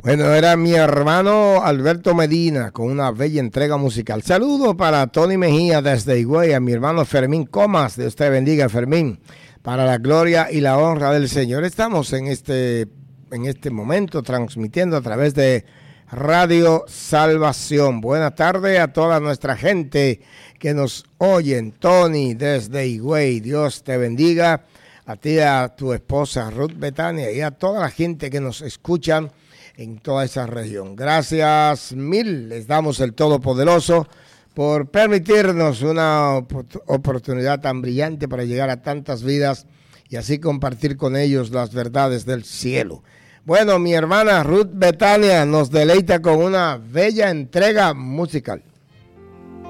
Bueno, era mi hermano Alberto Medina con una bella entrega musical. Saludo para Tony Mejía desde Higüey, a mi hermano Fermín Comas, Dios te bendiga, Fermín, para la gloria y la honra del Señor. Estamos en este momento transmitiendo a través de Radio Salvación. Buenas tardes a toda nuestra gente que nos oyen. Tony desde Higüey, Dios te bendiga. A ti, a tu esposa Ruth Betania y a toda la gente que nos escuchan en toda esa región. Gracias mil, les damos el Todopoderoso por permitirnos una oportunidad tan brillante para llegar a tantas vidas y así compartir con ellos las verdades del cielo. Bueno, mi hermana Ruth Betania nos deleita con una bella entrega musical.